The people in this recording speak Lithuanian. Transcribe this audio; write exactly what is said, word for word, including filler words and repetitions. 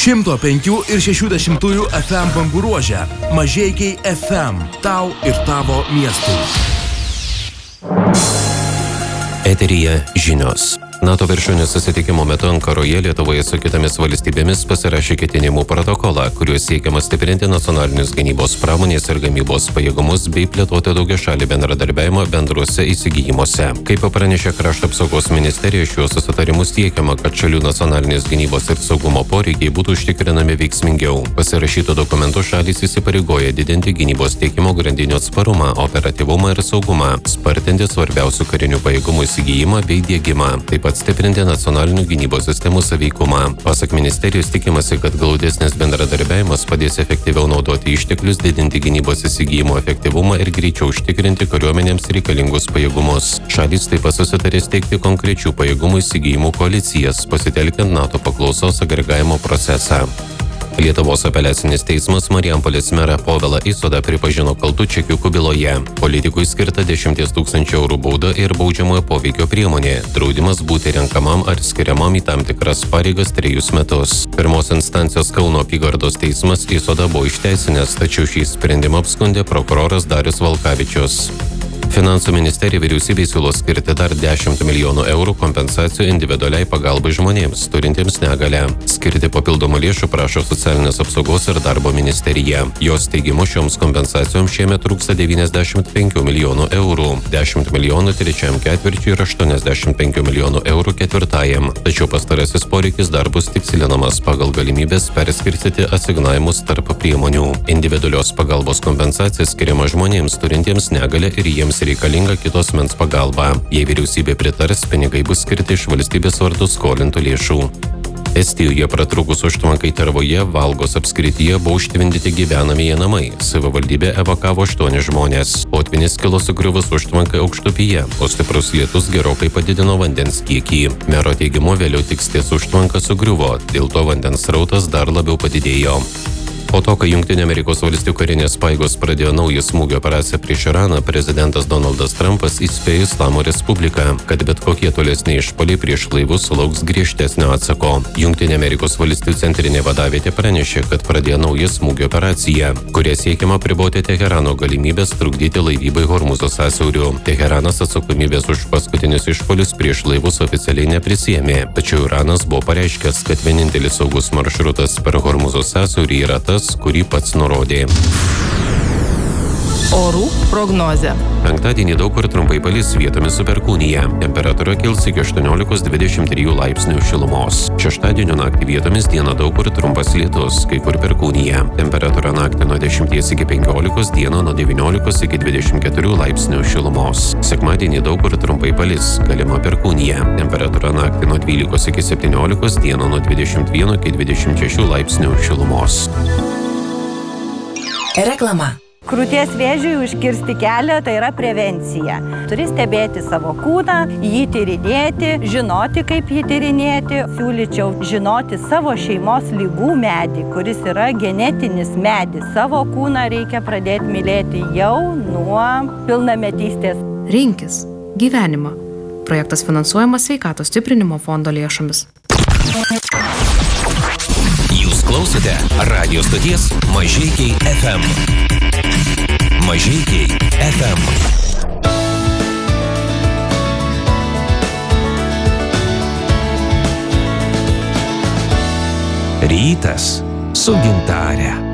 šimto penkių ir šešių dešimtųjų F M bangų ruože. Mažeikiai F M. Tau ir tavo miestui. Eteryje žinios. NATO viršūnių susitikimo metu Ankaroje Lietuvoje su kitomis valstybėmis pasirašė ketinimų protokolą, kuriuo siekiama stiprinti nacionalinius gynybos pramonės ir gamybos pajėgumus bei plėtoti daugiašalį bendradarbiavimą bendruose įsigijimuose. Kaip pranešė Krašto apsaugos ministerija, šiuo susitarimu siekiama, kad šalių nacionalinės gynybos ir saugumo poreikiai būtų užtikrinami veiksmingiau. Pasirašyto dokumentu šalys įsipareigoja didinti gynybos tiekimo grandinių atsparumą, operatyvumą ir saugumą, spartinti svarbiausių karinių pajėgumų įsigijimą bei diegimą. Taip pat stiprinti nacionalinių gynybos sistemų saveikumą. Pasak ministerijos tikimasi, kad glaudesnis bendradarbiavimas padės efektyviau naudoti išteklius, didinti gynybos įsigijimo efektyvumą ir greičiau užtikrinti kariuomenėms reikalingus pajėgumus. Šalys taip pat susitarė steigti konkrečių pajėgumų įsigijimų koalicijas, pasitelkiant NATO paklausos agregavimo procesą. Lietuvos apeliacinis teismas Marijampolės merą Povilą Isodą pripažino kaltu čekiukų byloje. Politikui skirta dešimties tūkstančių eurų bauda ir baudžiamojo poveikio priemonė. Draudimas būti renkamam ar skiriamam į tam tikras pareigas trejus metus. Pirmos instancijos Kauno apygardos teismas Isodą buvo išteisinęs, tačiau šį sprendimą apskundė prokuroras Darius Valkavičius. Finansų ministerija vyriausybei siūlo skirti dar dešimt milijonų eurų kompensacijų individualiai pagalbai žmonėms, turintiems negalią. Skirti papildomų lėšų prašo Socialinės apsaugos ir darbo ministerija. Jos teigimu šioms kompensacijoms šiemet trūksta devyniasdešimt penkių milijonų eurų, dešimt milijonų trečiam ketvirčiui ir aštuoniasdešimt penkių milijonų eurų ketvirtajam. Tačiau pastarasis poreikis dar bus tikslinamas pagal galimybės perskirstyti asignavimus tarp priemonių. Individualios pagalbos kompensacija skiriama žmonėms turintiems negalią ir jiems reikalinga kitos mens pagalba. Jei vyriausybė pritars, pinigai bus skirti iš valstybės vardu skolintų lėšų. Estijoje pratrūkus užtvankai Tervoje, Valgos apskrityje buvo užtvindyti gyvenamieji namai. Savivaldybė evakavo aštuoni žmonės. Potvynis kilo sugriuvus užtvankai Aukštupyje, o stiprus lietus gerokai padidino vandens kiekį. Mero teigimu vėliau tik ties užtvanka sugriuvo, dėl to vandens srautas dar labiau padidėjo. Po to, kai Jungtinių Amerikos valstijų karinės pajėgos pradėjo naują smūgio operaciją prieš Iraną, prezidentas Donaldas Trumpas įspėjo Islamo Respubliką, kad bet kokie tolesni išpuoliai prieš laivus sulauks griežtesnio atsako. Jungtinių Amerikos valstijų centrinė vadavietė pranešė, kad pradėjo naują smūgio operaciją, kuria siekiama apriboti Teherano galimybės trukdyti laivybai Hormuzo sąsiauriu. Teheranas atsakomybės už paskutinius išpuolius prieš laivus oficialiai neprisiėmė, tačiau Iranas buvo pareiškęs, kad vienintelis saugus maršrutas per Hormuzo sąsiaurį yra tas, kurį pats nurodė. Orų prognozė. Penktadienį daug kur trumpai palis, vietomis su perkūnija. Temperatūra kils iki aštuoniolikos dvidešimt trijų laipsnių šilumos. Šeštadienio naktį vietomis dieną daug kur trumpas lietus, kai kur perkūnija. Temperatūra naktį nuo dešimties iki penkiolikos, dieną nuo devyniolikos iki dvidešimt keturių laipsnių šilumos. Sekmadienį daug kur trumpai palis, galima perkūnija. Temperatūra naktį nuo dvylikos iki septyniolikos, dieną nuo dvidešimt vieno iki dvidešimt šešių laipsnių šilumos. Reklama. Krūties vėžiui užkirsti kelią tai yra prevencija. Turi stebėti savo kūną, jį tyrinėti, žinoti, kaip jį tyrinėti. Siūlyčiau žinoti savo šeimos lygų medį, kuris yra genetinis medis. Savo kūną reikia pradėti mylėti jau nuo pilnametystės. Rinkis gyvenimą. Projektas finansuojamas Sveikatos stiprinimo fondo lėšomis. Jūs klausote radijo stoties Mažeikiai F M. Mažeikiai F M. Rytas su Gintare.